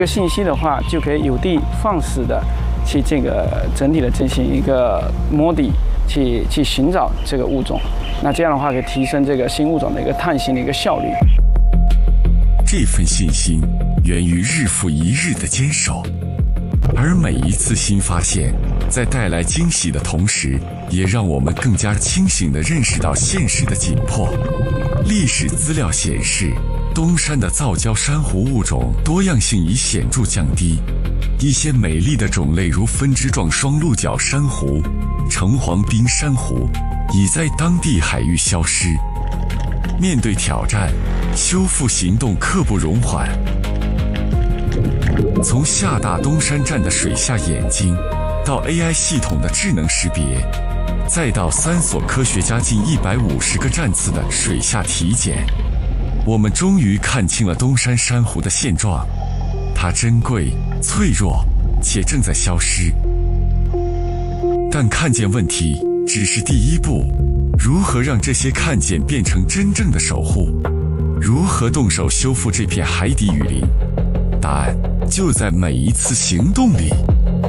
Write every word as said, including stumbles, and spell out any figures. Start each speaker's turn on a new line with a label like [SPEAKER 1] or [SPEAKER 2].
[SPEAKER 1] 这个信息的话，就可以有的放矢的去这个整体的进行一个摸底，去去寻找这个物种。那这样的话，可以提升这个新物种的一个探寻的一个效率。
[SPEAKER 2] 这份信心源于日复一日的坚守，而每一次新发现，在带来惊喜的同时，也让我们更加清醒地认识到现实的紧迫。历史资料显示，东山的造礁珊瑚物种多样性已显著降低，一些美丽的种类如分支状双鹿角珊瑚、橙黄冰珊瑚已在当地海域消失。面对挑战，修复行动刻不容缓。从厦大东山站的水下眼睛，到 A I 系统的智能识别，再到三所科学家近一百五十个站次的水下体检，我们终于看清了东山珊瑚的现状，它珍贵、脆弱，且正在消失。但看见问题只是第一步，如何让这些看见变成真正的守护？如何动手修复这片海底雨林？答案就在每一次行动里。